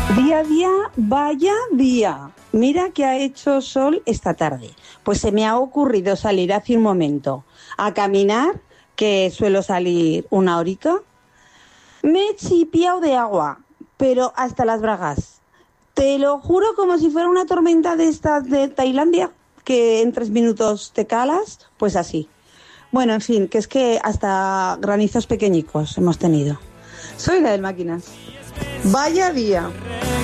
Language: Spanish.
Día a día, vaya día. Mira que ha hecho sol esta tarde. Pues se me ha ocurrido salir hace un momento a caminar, que suelo salir una horita. Me he chipiado de agua, pero hasta las bragas. Te lo juro, como si fuera una tormenta de estas de Tailandia, que en 3 minutos te calas, pues así. Bueno, en fin, que es que hasta granizos pequeñicos hemos tenido. Soy la del Máquinas. Vaya día.